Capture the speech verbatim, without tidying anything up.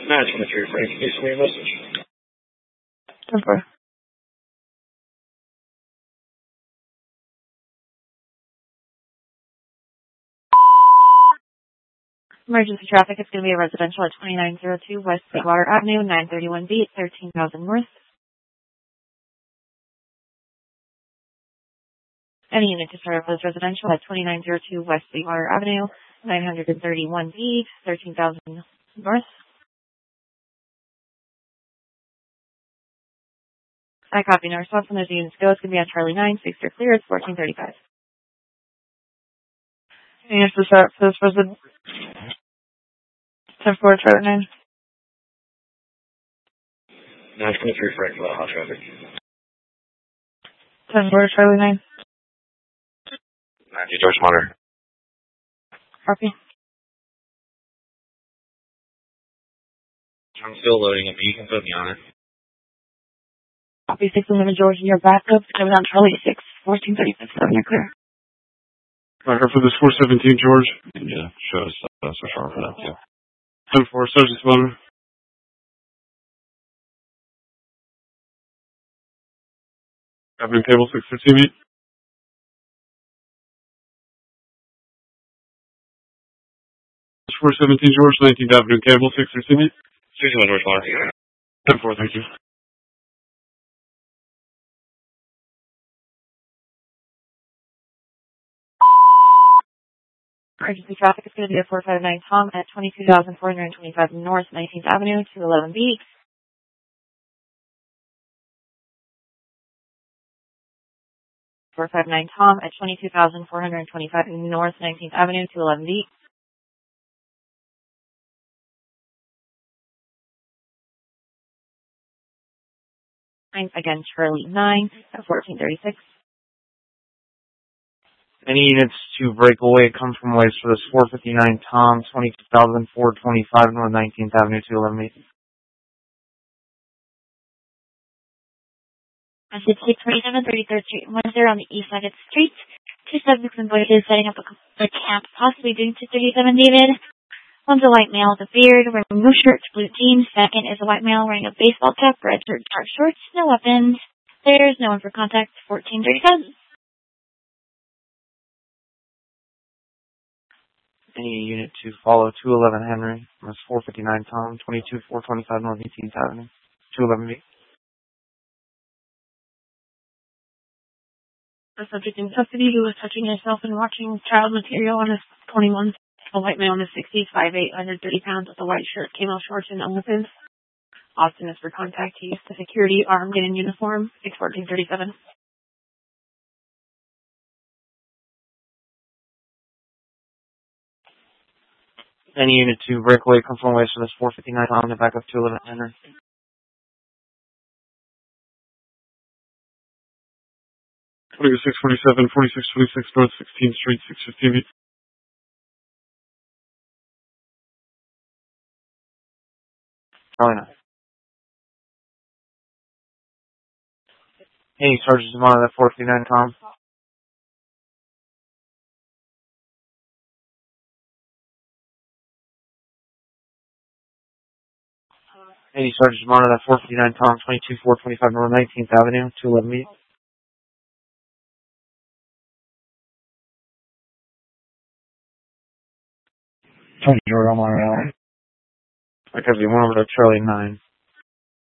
nine twenty-three, Frank. Can you send me a message? Okay. Emergency traffic is going to be a residential at twenty-nine oh two West Sweetwater Avenue, nine thirty-one B, thirteen thousand North. Any unit to serve as residential at twenty-nine oh two West Sweetwater Avenue, nine thirty-one B, thirteen thousand North. I copy. No response from those units go. It's going to be on Charlie nine, six are clear. It's fourteen thirty-five. Units to start for this resident. ten four, Charlie nine. nine twenty-three, Frank, for the hot traffic. ten four, Charlie nine. ninety, George Monitor. Copy. I'm still loading it, but you can put me on it. Copy six eleven George, your backup. Coming on Charlie six, fourteen thirty-five, seven, you're clear. Backup for this four seventeen, George. Yeah, show us uh, so sharp for that, too. ten four, Sergeant Spawner. Avenue Table six fifteen eight. four seventeen, George, nineteenth Avenue Cable six fifteen eight. sixty-one, George Monitor. ten four, thank you. Emergency traffic is going to be at four five nine Tom at twenty-two thousand four hundred twenty-five North nineteenth Avenue, two eleven B. four five nine Tom at twenty-two thousand four hundred twenty-five North nineteenth Avenue, two eleven B. Again, Charlie nine at fourteen thirty-six. Any units to breakaway come from ways for this four fifty-nine Tom, twenty-two thousand four hundred twenty-five North nineteenth Avenue, two eleven B. On six twenty-seven, thirty-third Street, one zero on the east side of the street. Two subjects and voices setting up a, a camp, possibly doing two thirty-seven David. One's a white male with a beard, wearing blue shirts, blue jeans. Second is a white male wearing a baseball cap, red shirt, dark shorts, no weapons. There's no one for contact, fourteen thirty-seven. Any unit to follow two eleven Henry, that's four fifty-nine Tom, twenty-two four twenty-five North eighteenth Avenue, two eleven B. A subject in custody who was touching himself and watching child material on his twenty-one. A white male in his sixties, five eight, one hundred thirty pounds with a white shirt, camo shorts, and no weapons. Austin is for contact. He used the security armed and in uniform, six fourteen thirty-seven. Any unit to breakaway come from ways for this four fifty-nine Tom to back up two eleven Henry. twenty-six forty-seven, forty-six twenty-six North sixteenth Street, six fifteen eight. Probably not. Any charges of honor that four fifty-nine Tom? Any charges of honor that four fifty-nine Tom, twenty-two four twenty-five North nineteenth Avenue, two eleven B. Tony Jordan, I'm on right now. Because we went over to Charlie nine.